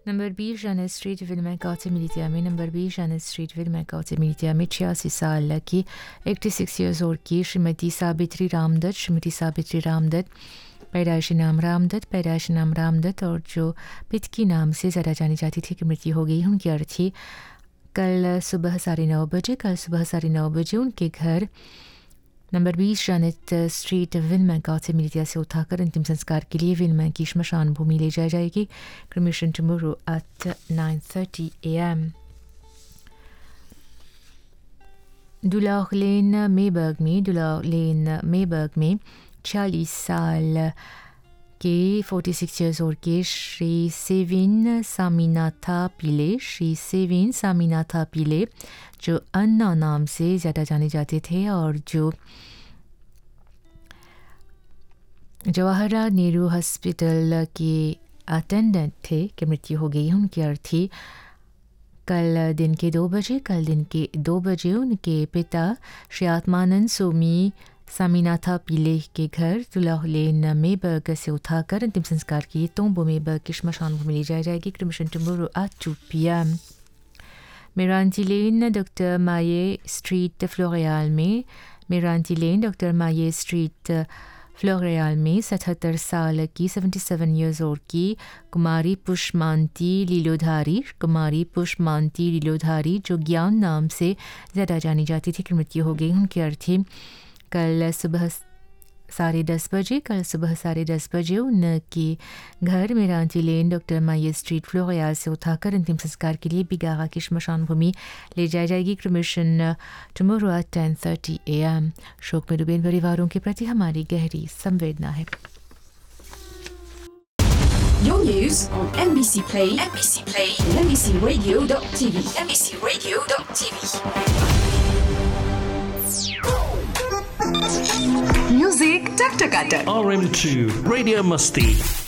Number 20 जानेट street will कातिल militia में number 20 जानेट street will कातिल मिलिटिया में 86 साल की 86 ईयर्स ओल्ड की श्रीमती साबित्री रामदत्त पैदाइशी नाम रामदत्त और जो पित की नाम से ज़्यादा जानी जाती थी कि मृत्यु हो गई। उनकी अर्थी कल सुबह 9:30 बजे उनके घर नंबर 20 जानेट स्ट्रीट विल कातिल मिलिटिया से उठाकर अंतिम संस्कार के लिए विल की श्मशान भूमि ले जाई जाएगी। Cremation tomorrow at 9:30 AM। दुलाह लेन मेबर्ग में 40 साल के 46 ईयर्स ओल्ड के श्री सेविन सामीनाथा पिले जो अन्ना नाम से ज़्यादा जाने जाते थे और जो जवाहरलाल नेहरू हॉस्पिटल के अटेंडेंट थे कि मृत्यु हो गई। उनकी अर्थी कल दिन के 2 बजे उनके पिता श्री आत्मानंद सोमी सामीनाथा पिले के घर दुलाह लेन मेबर्ग से उठाकर अंतिम संस्कार के लिए तोम्बो मेबर्ग की श्मशान भूमि ले जाई जाएगी। Cremation tomorrow at 2 PM। मेरांती lane doctor माये स्ट्रीट फ्लोरियाल में 77 साल की 77 ईयर्स ओल्ड की कुमारी पुष्मांती लीलोधारी जो ज्ञान नाम से ज़्यादा जानी जाती थी कि मृत्यु हो गई। उनकी अर्थी कल सुबह 10:30 बजे उनके घर मेरांती लेन डॉक्टर माये स्ट्रीट फ्लोरियाल से उठाकर अंतिम संस्कार के लिए बिगारा की श्मशान भूमि ले जाई जाएगी। Cremation tomorrow at 10:30 AM। शोक में डूबे परिवारों के प्रति हमारी गहरी संवेदना है। Your news on NBC Play, and NBCRadio.tv, Music Tak Tak Tak. RM2 Radio Musti.